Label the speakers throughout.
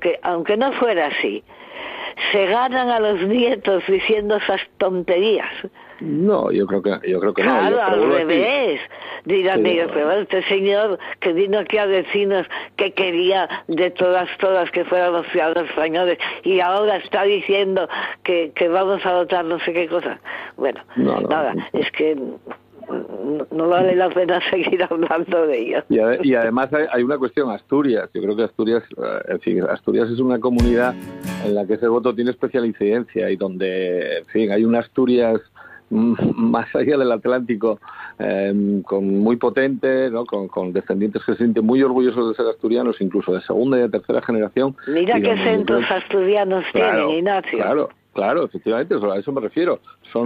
Speaker 1: aunque no fuera así, se ganan a los nietos diciendo esas tonterías.
Speaker 2: No, yo creo que
Speaker 1: claro,
Speaker 2: no.
Speaker 1: Al revés. Dirán ellos, pero este señor que vino aquí a decirnos que quería de todas que fueran los ciudadanos españoles y ahora está diciendo que vamos a votar no sé qué cosa. Bueno, nada, es que no vale la pena seguir hablando de ello.
Speaker 2: Y además hay una cuestión, Asturias. Yo creo que Asturias es una comunidad en la que ese voto tiene especial incidencia y donde, en fin, hay una Asturias más allá del Atlántico, muy potente, ¿no? Con descendientes que se sienten muy orgullosos de ser asturianos, incluso de segunda y de tercera generación.
Speaker 1: Mira qué centros asturianos tienen, Ignacio.
Speaker 2: Claro, efectivamente, a eso me refiero.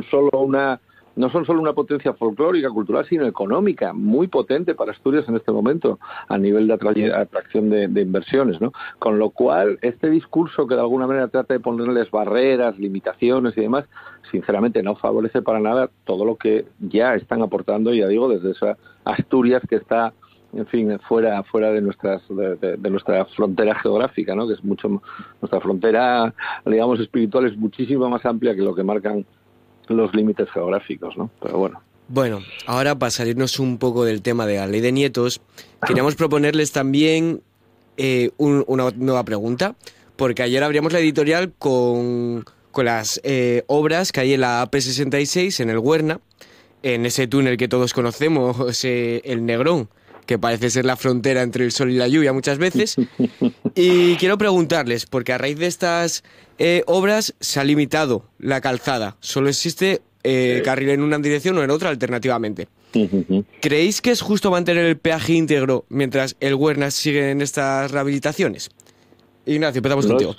Speaker 2: No son solo una potencia folclórica, cultural, sino económica, muy potente para Asturias en este momento, a nivel de atracción de inversiones, ¿no? Con lo cual, este discurso que de alguna manera trata de ponerles barreras, limitaciones y demás, sinceramente no favorece para nada todo lo que ya están aportando, ya digo, desde esa Asturias que está, en fin, fuera de nuestra frontera geográfica, ¿no? Que es nuestra frontera, digamos, espiritual es muchísimo más amplia que lo que marcan los límites geográficos, ¿no? Pero bueno.
Speaker 3: Bueno, ahora para salirnos un poco del tema de la ley de nietos, queríamos proponerles también una nueva pregunta, porque ayer abríamos la editorial con las obras que hay en la AP66 en el Huerna, en ese túnel que todos conocemos, el Negrón, que parece ser la frontera entre el sol y la lluvia muchas veces. Y quiero preguntarles, porque a raíz de estas obras se ha limitado la calzada. Solo existe carril en una dirección o en otra alternativamente. ¿Creéis que es justo mantener el peaje íntegro mientras el Huerna sigue en estas rehabilitaciones? Ignacio, empezamos contigo.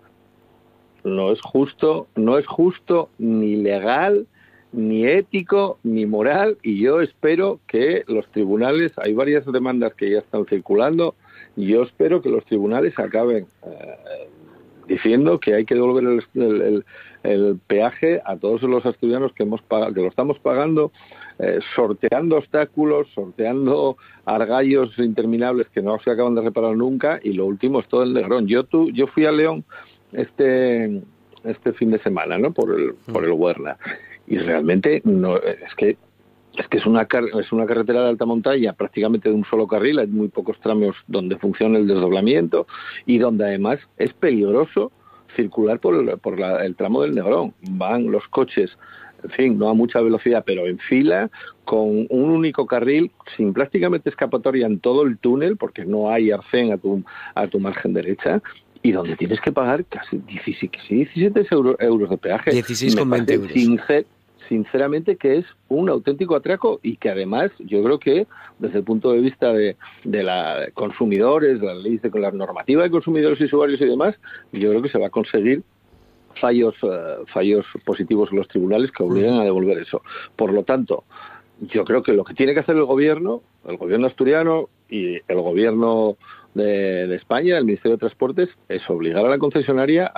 Speaker 2: No es justo ni legal, ni ético, ni moral, y yo espero que los tribunales, hay varias demandas que ya están circulando, y yo espero que los tribunales acaben diciendo que hay que devolver el peaje a todos los asturianos que lo estamos pagando, sorteando obstáculos, sorteando argallos interminables que no se acaban de reparar nunca, y lo último es todo el Negrón. Yo fui a León este fin de semana, ¿no? por el Huerna, y realmente no es que es una carretera de alta montaña prácticamente de un solo carril, hay muy pocos tramos donde funciona el desdoblamiento y donde además es peligroso circular por el tramo del Negrón. Van los coches, en fin, no a mucha velocidad, pero en fila, con un único carril, sin prácticamente escapatoria en todo el túnel, porque no hay arcén a tu margen derecha, y donde tienes que pagar casi 17 euros de peaje.
Speaker 3: 16,20 euros.
Speaker 2: Sinceramente que es un auténtico atraco y que además yo creo que desde el punto de vista de la consumidores, de la ley con la normativa de consumidores y usuarios y demás, yo creo que se va a conseguir fallos positivos en los tribunales que obliguen a devolver eso. Por lo tanto, yo creo que lo que tiene que hacer el gobierno asturiano y el gobierno de España, el Ministerio de Transportes, es obligar a la concesionaria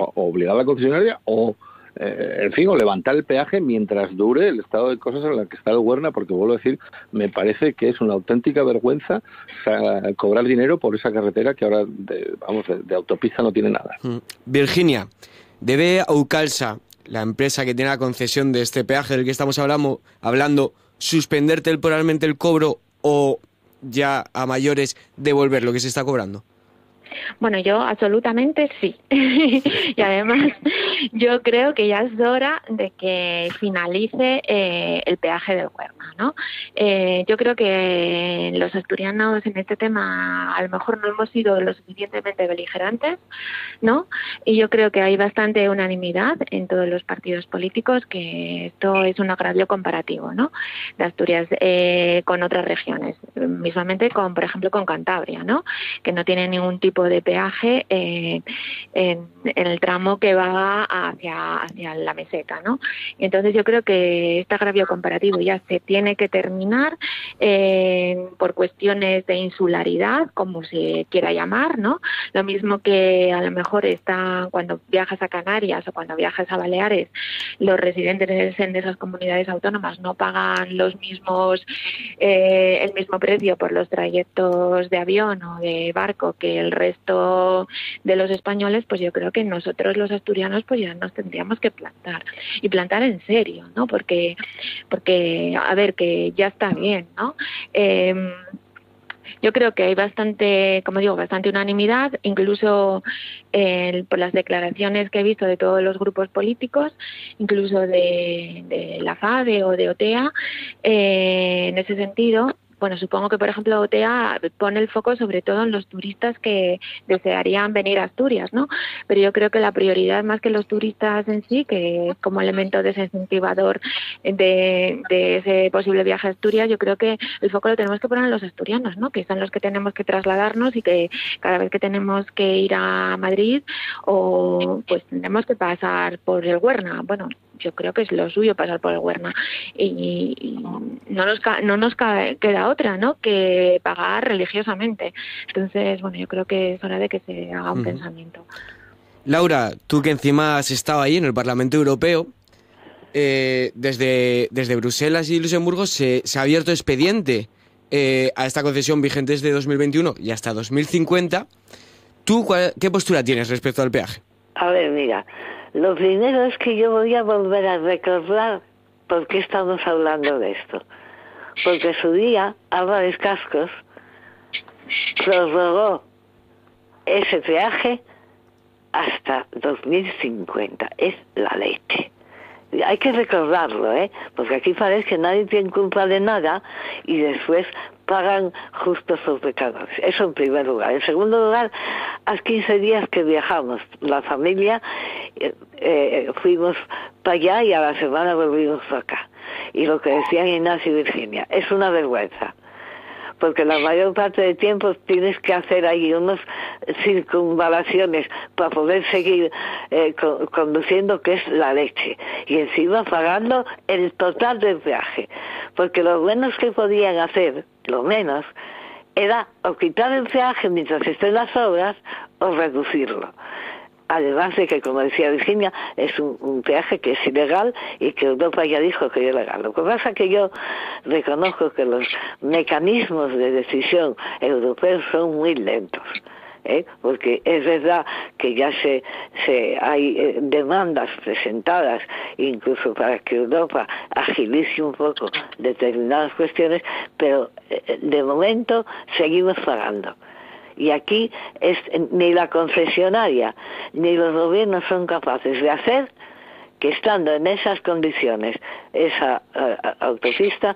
Speaker 2: o levantar el peaje mientras dure el estado de cosas en el que está el Huerna, porque vuelvo a decir, me parece que es una auténtica vergüenza cobrar dinero por esa carretera que ahora de autopista no tiene nada.
Speaker 3: Virginia, ¿debe Aucalsa, la empresa que tiene la concesión de este peaje del que estamos hablando, suspender temporalmente el cobro o ya a mayores devolver lo que se está cobrando?
Speaker 4: Bueno, yo absolutamente sí. Y además yo creo que ya es hora de que finalice el peaje del Huerna, ¿no? Yo creo que los asturianos en este tema a lo mejor no hemos sido lo suficientemente beligerantes, ¿no? Y yo creo que hay bastante unanimidad en todos los partidos políticos que esto es un agravio comparativo, ¿no? De Asturias con otras regiones, mismamente con, por ejemplo, con Cantabria, ¿no? Que no tiene ningún tipo de peaje en el tramo que va hacia la meseta, ¿no? Entonces yo creo que este agravio comparativo ya se tiene que terminar por cuestiones de insularidad, como se quiera llamar, ¿no? Lo mismo que a lo mejor está cuando viajas a Canarias o cuando viajas a Baleares, los residentes en esas comunidades autónomas no pagan el mismo precio por los trayectos de avión o de barco que el resto resto de los españoles, pues yo creo que nosotros los asturianos pues ya nos tendríamos que plantar, y plantar en serio, ¿no? Porque a ver, que ya está bien, ¿no? Yo creo que hay bastante, como digo, bastante unanimidad, incluso por las declaraciones que he visto de todos los grupos políticos, incluso de la FADE o de OTEA, en ese sentido. Bueno, supongo que, por ejemplo, OTEA pone el foco sobre todo en los turistas que desearían venir a Asturias, ¿no? Pero yo creo que la prioridad, más que los turistas en sí, que es como elemento desincentivador de ese posible viaje a Asturias, yo creo que el foco lo tenemos que poner en los asturianos, ¿no? Que son los que tenemos que trasladarnos, y que cada vez que tenemos que ir a Madrid, o pues tenemos que pasar por el Huerna. Bueno, yo creo que es lo suyo pasar por el Huerna, y no nos queda otra, ¿no?, que pagar religiosamente. Entonces, bueno, yo creo que es hora de que se haga un pensamiento.
Speaker 3: Laura, tú que encima has estado ahí en el Parlamento Europeo, desde Bruselas y Luxemburgo se ha abierto expediente a esta concesión vigente desde 2021 y hasta 2050. ¿Tú qué postura tienes respecto al peaje?
Speaker 1: A ver, mira, lo primero es que yo voy a volver a recordar por qué estamos hablando de esto. Porque en su día Álvarez Cascos prorrogó ese peaje hasta 2050. Es la leche. Hay que recordarlo, porque aquí parece que nadie tiene culpa de nada y después pagan justos los pecadores. Eso en primer lugar. En segundo lugar, hace 15 días que viajamos, la familia, fuimos para allá y a la semana volvimos para acá. Y lo que decían Ignacio y Virginia, es una vergüenza. Porque la mayor parte del tiempo tienes que hacer ahí unas circunvalaciones para poder seguir conduciendo, que es la leche. Y encima pagando el total del peaje. Porque lo menos que podían hacer, lo menos, era o quitar el peaje mientras estén las obras o reducirlo. Además de que, como decía Virginia, es un peaje que es ilegal y que Europa ya dijo que es legal. Lo que pasa es que yo reconozco que los mecanismos de decisión europeos son muy lentos, porque es verdad que ya hay demandas presentadas incluso para que Europa agilice un poco determinadas cuestiones, pero de momento seguimos pagando. Y aquí ni la concesionaria ni los gobiernos son capaces de hacer que, estando en esas condiciones, esa autopista,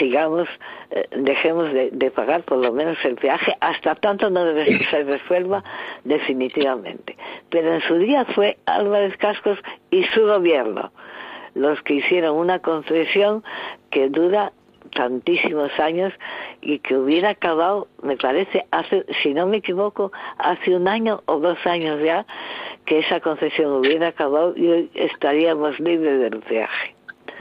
Speaker 1: dejemos de pagar por lo menos el peaje hasta tanto no se resuelva definitivamente. Pero en su día fue Álvarez Cascos y su gobierno los que hicieron una concesión que dura tantísimos años y que hubiera acabado, me parece, si no me equivoco, hace 1 año o 2 años ya, que esa concesión hubiera acabado y hoy estaríamos libres del peaje.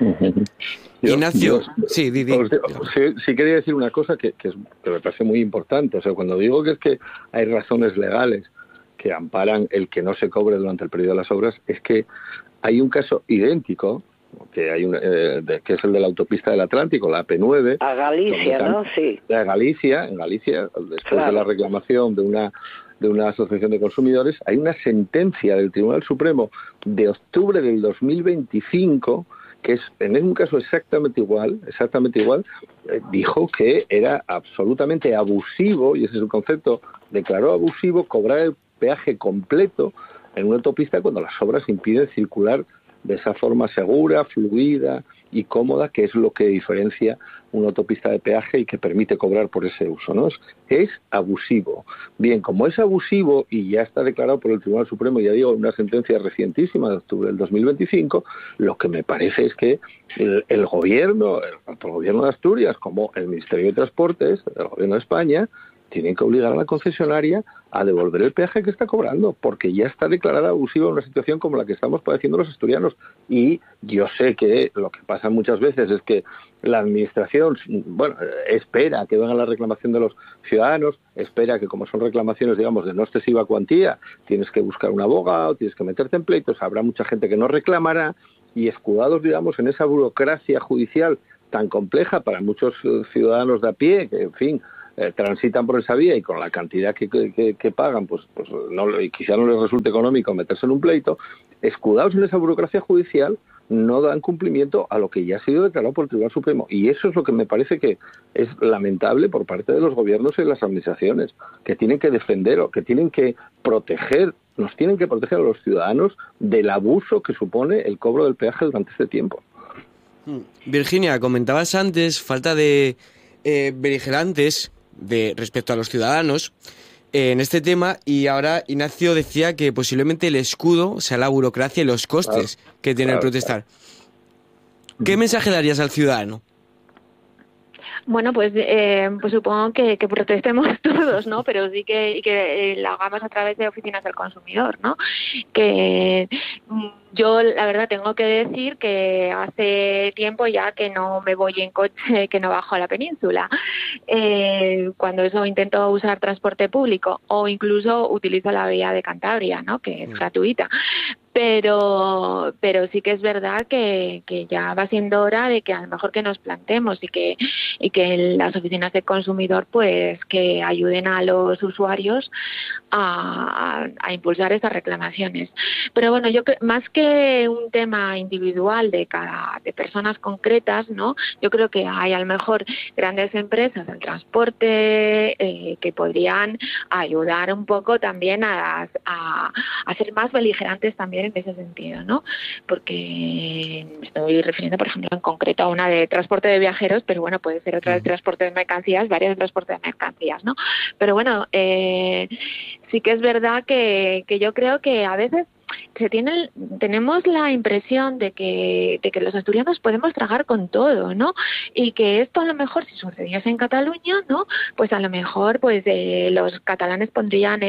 Speaker 3: Ignacio, sí, Didi.
Speaker 2: Sí, quería decir una cosa que me parece muy importante. O sea, cuando digo que es que hay razones legales que amparan el que no se cobre durante el periodo de las obras, es que hay un caso idéntico, que hay que es el de la autopista del Atlántico, la AP9.
Speaker 1: A Galicia, ¿no? Sí.
Speaker 2: En Galicia, después de la reclamación de una asociación de consumidores, hay una sentencia del Tribunal Supremo de octubre del 2025 que es en un caso exactamente igual, dijo que era absolutamente abusivo, y ese es el concepto, declaró abusivo cobrar el peaje completo en una autopista cuando las obras impiden circular de esa forma segura, fluida y cómoda, que es lo que diferencia una autopista de peaje y que permite cobrar por ese uso, ¿no? Es abusivo. Bien, como es abusivo y ya está declarado por el Tribunal Supremo, ya digo, una sentencia recientísima de octubre del 2025, lo que me parece es que el gobierno, tanto el gobierno de Asturias como el Ministerio de Transportes, el gobierno de España, tienen que obligar a la concesionaria a devolver el peaje que está cobrando, porque ya está declarada abusiva una situación como la que estamos padeciendo los asturianos. Y yo sé que lo que pasa muchas veces es que la administración, espera que venga la reclamación de los ciudadanos, espera que, como son reclamaciones, digamos, de no excesiva cuantía, tienes que buscar un abogado, tienes que meterte en pleitos, habrá mucha gente que no reclamará, y escudados, digamos, en esa burocracia judicial tan compleja para muchos ciudadanos de a pie, que, en fin, transitan por esa vía y con la cantidad que pagan, pues quizá no les resulte económico meterse en un pleito, escudados en esa burocracia judicial, no dan cumplimiento a lo que ya ha sido declarado por el Tribunal Supremo. Y eso es lo que me parece que es lamentable por parte de los gobiernos y las administraciones, que tienen que defender o que tienen que proteger, nos tienen que proteger a los ciudadanos del abuso que supone el cobro del peaje durante este tiempo.
Speaker 3: Virginia, comentabas antes falta de beligerantes respecto a los ciudadanos en este tema, y ahora Ignacio decía que posiblemente el escudo sea la burocracia y los costes que tiene el protestar. ¿Qué mensaje darías al ciudadano?
Speaker 4: Bueno, pues supongo que protestemos todos, ¿no? Pero sí que lo hagamos a través de oficinas del consumidor, ¿no? Que yo, la verdad, tengo que decir que hace tiempo ya que no me voy en coche, que no bajo a la península. Cuando eso intento usar transporte público o incluso utilizo la vía de Cantabria, ¿no? Que es gratuita. Pero sí que es verdad que ya va siendo hora de que a lo mejor que nos plantemos y que las oficinas de consumidor pues que ayuden a los usuarios a impulsar estas reclamaciones. Pero bueno, yo más que un tema individual de personas concretas, ¿no? Yo creo que hay a lo mejor grandes empresas del transporte que podrían ayudar un poco también a ser más beligerantes también en ese sentido, ¿no? Porque me estoy refiriendo, por ejemplo, en concreto a una de transporte de viajeros, pero bueno, puede ser otra de transporte de mercancías, varias de transporte de mercancías, ¿no? Pero bueno, sí que es verdad que yo creo que a veces tenemos la impresión de que los asturianos podemos tragar con todo, ¿no? Y que esto a lo mejor si sucediese en Cataluña, ¿no? Pues a lo mejor pues los catalanes pondrían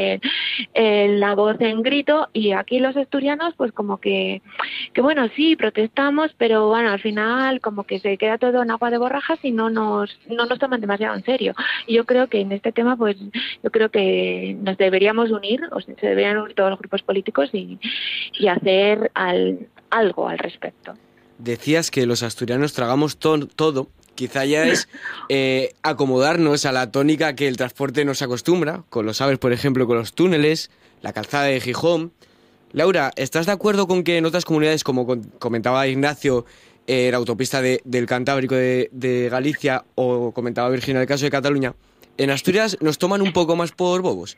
Speaker 4: la voz en grito, y aquí los asturianos pues como que bueno, sí, protestamos, pero bueno, al final como que se queda todo en agua de borrajas y no nos toman demasiado en serio. Y yo creo que en este tema pues yo creo que nos deberíamos unir, o se deberían unir todos los grupos políticos y hacer algo al respecto.
Speaker 3: Decías que los asturianos tragamos todo. Quizá ya es acomodarnos a la tónica que el transporte nos acostumbra, con los AVEs, por ejemplo, con los túneles, la calzada de Gijón. Laura, ¿estás de acuerdo con que en otras comunidades, como comentaba Ignacio, la autopista del Cantábrico de Galicia, o comentaba Virginia el caso de Cataluña, en Asturias nos toman un poco más por bobos?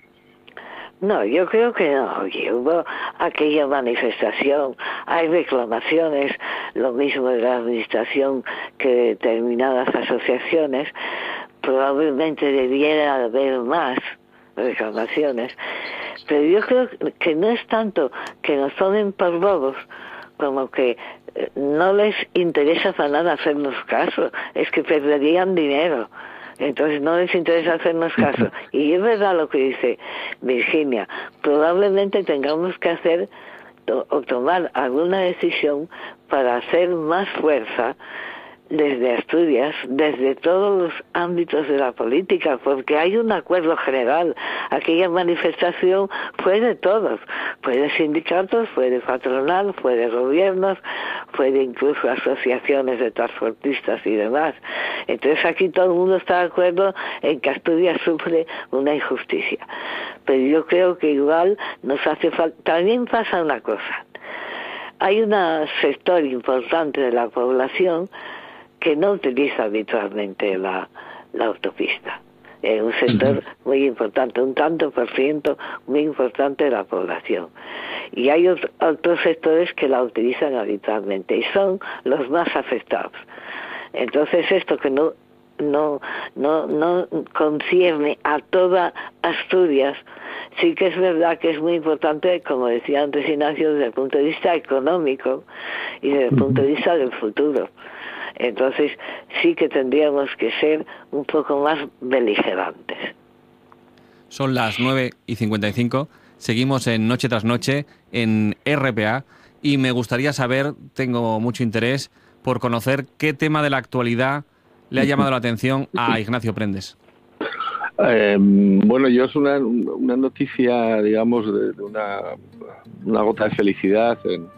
Speaker 1: No, yo creo que no. Oye, hubo aquella manifestación, hay reclamaciones, lo mismo de la administración que de determinadas asociaciones. Probablemente debiera haber más reclamaciones, pero yo creo que no es tanto que nos tomen por bobos como que no les interesa para nada hacernos caso, es que perderían dinero. Entonces no les interesa hacernos caso. Y es verdad lo que dice Virginia, probablemente tengamos que hacer o tomar alguna decisión para hacer más fuerza desde Asturias, desde todos los ámbitos de la política, porque hay un acuerdo general. Aquella manifestación fue de todos, fue de sindicatos, fue de patronal, fue de gobiernos, fue de incluso asociaciones de transportistas y demás. Entonces aquí todo el mundo está de acuerdo en que Asturias sufre una injusticia. Pero yo creo que igual nos hace falta. También pasa una cosa. Hay un sector importante de la población que no utiliza habitualmente la autopista. Es un sector muy importante, un tanto por ciento muy importante de la población. Y hay otros sectores que la utilizan habitualmente y son los más afectados. Entonces esto que no concierne a toda Asturias, sí que es verdad que es muy importante, como decía antes Ignacio, desde el punto de vista económico y desde el punto de vista del futuro. Entonces sí que tendríamos que ser un poco más beligerantes.
Speaker 5: Son las 9:55, seguimos en Noche tras Noche en RPA y me gustaría saber, tengo mucho interés por conocer qué tema de la actualidad le ha llamado la atención a Ignacio Prendes.
Speaker 2: Bueno, yo es una noticia, digamos, de una gota de felicidad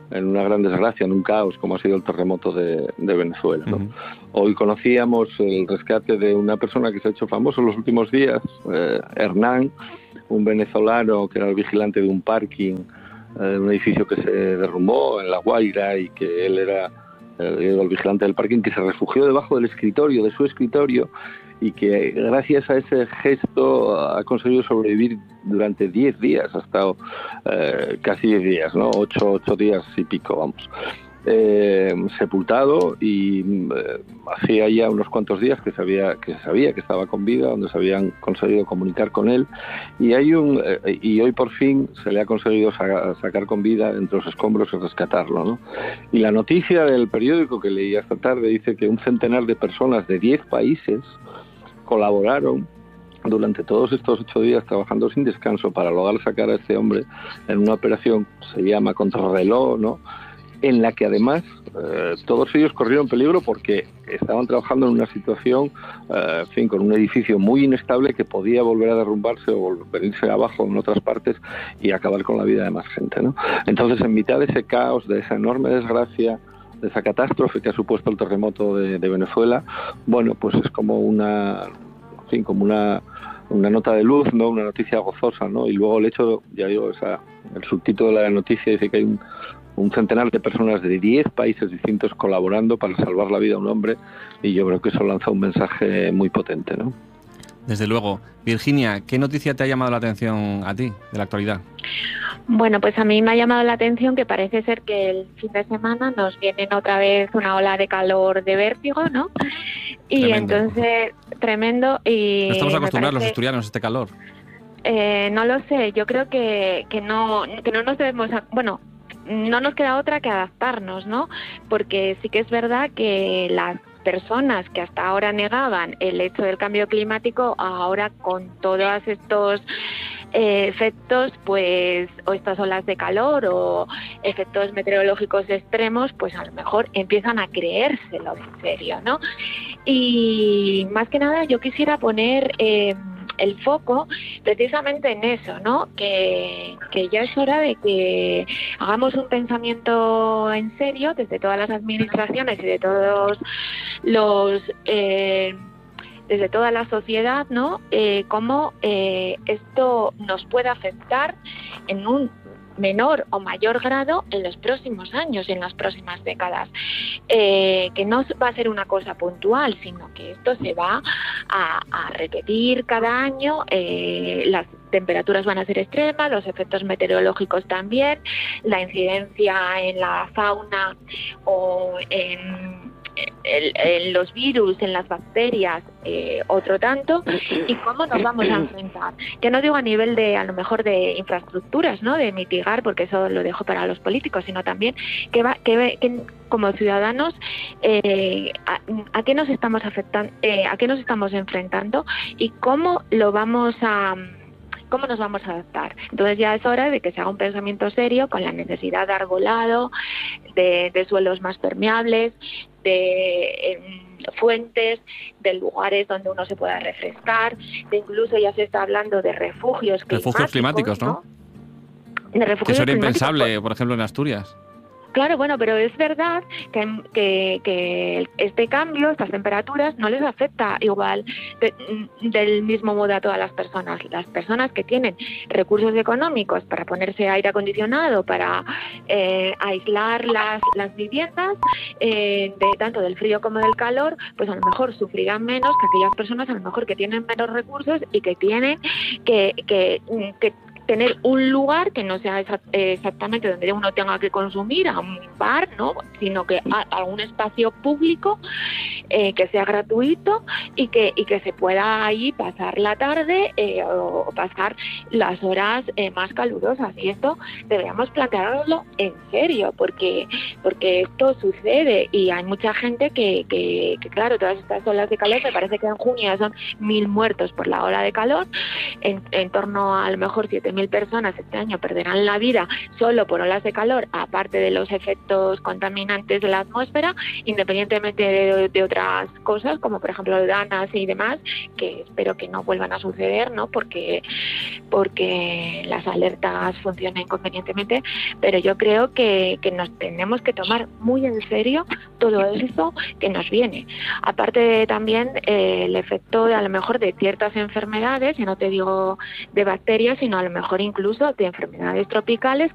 Speaker 2: en una gran desgracia, en un caos como ha sido el terremoto de Venezuela, ¿no?
Speaker 5: Uh-huh.
Speaker 2: Hoy conocíamos el rescate de una persona que se ha hecho famoso en los últimos días, Hernán, un venezolano que era el vigilante de un parking, un edificio que se derrumbó en La Guaira, y que él era el vigilante del parking, que se refugió debajo del escritorio, de su escritorio, y que gracias a ese gesto ha conseguido sobrevivir durante 10 días, ha estado casi 10 días, ¿no? 8 días y pico, vamos. Sepultado, y hacía ya unos cuantos días que sabía que estaba con vida, donde se habían conseguido comunicar con él, y y hoy por fin se le ha conseguido sacar con vida entre los escombros y rescatarlo, ¿no? Y la noticia del periódico que leí esta tarde dice que un centenar de personas de 10 países colaboraron durante todos estos 8 días, trabajando sin descanso para lograr sacar a este hombre en una operación, se llama Contrarreloj, ¿no?, en la que además todos ellos corrieron peligro porque estaban trabajando en una situación, en fin, con un edificio muy inestable que podía volver a derrumbarse o venirse abajo en otras partes y acabar con la vida de más gente, ¿no? Entonces, en mitad de ese caos, de esa enorme desgracia, de esa catástrofe que ha supuesto el terremoto de Venezuela, bueno, pues es como una nota de luz, ¿no?, una noticia gozosa, ¿no? Y luego el hecho, ya digo, el subtítulo de la noticia dice que hay un centenar de personas de 10 países distintos colaborando para salvar la vida de un hombre, y yo creo que eso lanza un mensaje muy potente, ¿no?
Speaker 5: Desde luego. Virginia, ¿qué noticia te ha llamado la atención a ti, de la actualidad?
Speaker 4: Bueno, pues a mí me ha llamado la atención que parece ser que el fin de semana nos viene otra vez una ola de calor de vértigo, ¿no? Y
Speaker 5: Tremendo.
Speaker 4: Entonces, tremendo. Y
Speaker 5: no estamos acostumbrados los asturianos a este calor.
Speaker 4: No lo sé, yo creo que no nos debemos... Bueno, no nos queda otra que adaptarnos, ¿no? Porque sí que es verdad que las personas que hasta ahora negaban el hecho del cambio climático, ahora con todos estos efectos, pues, o estas olas de calor o efectos meteorológicos extremos, pues a lo mejor empiezan a creérselo en serio, ¿no? Y más que nada yo quisiera poner el foco precisamente en eso, ¿no? Que ya es hora de que hagamos un pensamiento en serio desde todas las administraciones y de todos los desde toda la sociedad, ¿no? Cómo esto nos puede afectar en un menor o mayor grado en los próximos años, en las próximas décadas, que no va a ser una cosa puntual, sino que esto se va a repetir cada año. Las temperaturas van a ser extremas, los efectos meteorológicos también, la incidencia en la fauna o en los virus, en las bacterias, otro tanto, y cómo nos vamos a enfrentar. Ya no digo a nivel de, a lo mejor, de infraestructuras, ¿no?, de mitigar, porque eso lo dejo para los políticos, sino también que como ciudadanos, a qué nos estamos afectando, a qué nos estamos enfrentando y cómo nos vamos a adaptar. Entonces ya es hora de que se haga un pensamiento serio con la necesidad de arbolado, de suelos más permeables, de fuentes, de lugares donde uno se pueda refrescar, de incluso ya se está hablando de refugios
Speaker 5: climáticos, ¿no?
Speaker 4: De refugios
Speaker 5: que eso era
Speaker 4: climáticos.
Speaker 5: impensable, por ejemplo, en Asturias.
Speaker 4: Claro, bueno, pero es verdad que este cambio, estas temperaturas, no les afecta igual del mismo modo a todas las personas. Las personas que tienen recursos económicos para ponerse aire acondicionado, para aislar las viviendas, tanto del frío como del calor, pues a lo mejor sufrirán menos que aquellas personas a lo mejor que tienen menos recursos y que tienen que tener un lugar que no sea exactamente donde uno tenga que consumir, a un bar, ¿no?, sino que a un espacio público que sea gratuito y que se pueda ahí pasar la tarde o pasar las horas más calurosas. Y esto deberíamos planteárnoslo en serio, porque esto sucede y hay mucha gente que claro, todas estas olas de calor, me parece que en junio son 1.000 muertos por la ola de calor, en torno a lo mejor 7.000 20.000 personas este año perderán la vida solo por olas de calor, aparte de los efectos contaminantes de la atmósfera, independientemente de otras cosas, como por ejemplo danas y demás, que espero que no vuelvan a suceder, ¿no? Porque las alertas funcionen convenientemente, pero yo creo que nos tenemos que tomar muy en serio todo esto que nos viene. Aparte también el efecto a lo mejor de ciertas enfermedades, y no te digo de bacterias, sino a lo mejor incluso de enfermedades tropicales